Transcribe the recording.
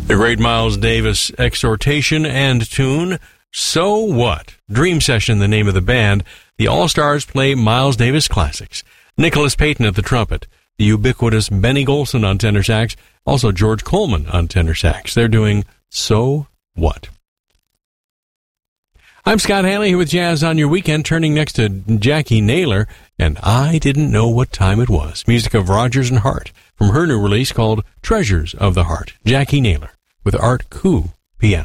The great Miles Davis exhortation and tune, So What? Dream Session, the name of the band. The All-Stars play Miles Davis classics. Nicholas Payton at the trumpet. The ubiquitous Benny Golson on tenor sax. Also George Coleman on tenor sax. They're doing So What? I'm Scott Hanley here with Jazz on Your Weekend, turning next to Jackie Naylor, and I Didn't Know What Time It Was. Music of Rodgers and Hart from her new release called Treasures of the Heart. Jackie Naylor with Art Koo